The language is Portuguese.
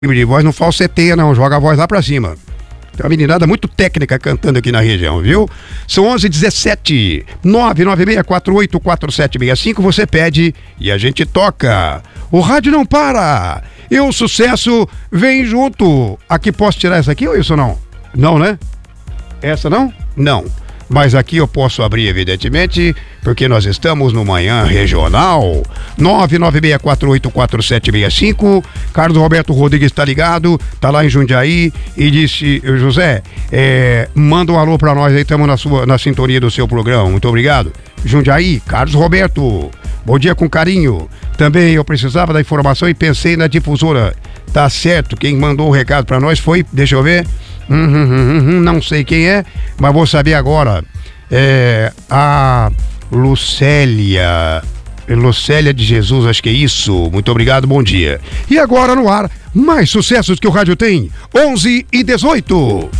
de voz não falseteia não, joga a voz lá pra cima. Tem uma meninada muito técnica cantando aqui na região, viu? São 11h17, 996484765, você pede e a gente toca. O rádio não para, e o sucesso vem junto. Aqui posso tirar essa aqui ou isso não? Não, né? Essa não? Não. Mas aqui eu posso abrir, evidentemente, porque nós estamos no Manhã Regional. 996484765. Carlos Roberto Rodrigues está ligado, tá lá em Jundiaí e disse: José, manda um alô pra nós aí, estamos na sintonia do seu programa. Muito obrigado. Jundiaí, Carlos Roberto, bom dia com carinho. Também eu precisava da informação e pensei na difusora. Tá certo, quem mandou o recado pra nós foi, deixa eu ver, não sei quem é, mas vou saber agora. A Lucélia de Jesus, acho que é isso. Muito obrigado, bom dia. E agora no ar, mais sucessos que o rádio tem. 11h18.